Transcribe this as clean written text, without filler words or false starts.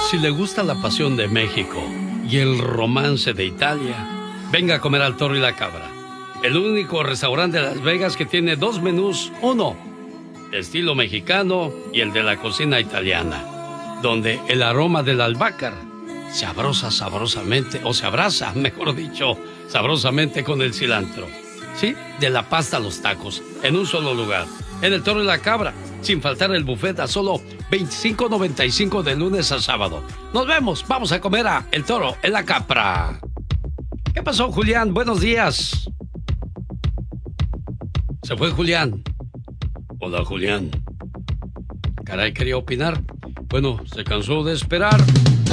Si le gusta la pasión de México y el romance de Italia, venga a comer al Toro y la Cabra. El único restaurante de Las Vegas que tiene dos menús. Uno, de estilo mexicano, y el de la cocina italiana, donde el aroma del albahaca se abraza sabrosamente, o se abraza, mejor dicho, sabrosamente con el cilantro. Sí, de la pasta a los tacos, en un solo lugar. En el Toro y la Cabra, sin faltar el buffet a solo $25.95 de lunes a sábado. Nos vemos, vamos a comer a El Toro en la Cabra. ¿Qué pasó, Julián? Buenos días. Se fue Julián. Hola, Julián. Caray, quería opinar. Bueno, se cansó de esperar.